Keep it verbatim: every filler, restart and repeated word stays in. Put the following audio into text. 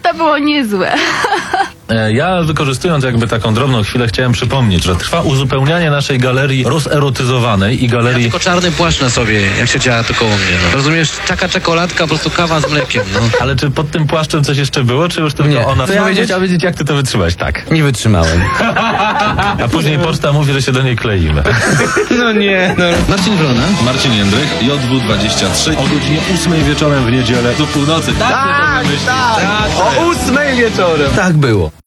To było niezłe. Ja, wykorzystując jakby taką drobną chwilę, chciałem przypomnieć, że trwa uzupełnianie naszej galerii rozerotyzowanej i galerii... Ja tylko czarny płaszcz na sobie, jak się działa to koło mnie. No. Rozumiesz, taka czekoladka, po prostu kawa z mlekiem. No. Ale czy pod tym płaszczem coś jeszcze było, czy już tylko Nie. ona... To ja wiedzieć? Chciałem wiedzieć, jak ty to wytrzymałeś, tak. Nie wytrzymałem. A później poczta mówi, że się do niej kleimy. No nie, no. Marcin Wrona, Marcin Jędryk, J W dwadzieścia trzy o godzinie ósmej wieczorem w niedzielę do północy. Tak, Tak, tak. O ósmej wieczorem. Tak było.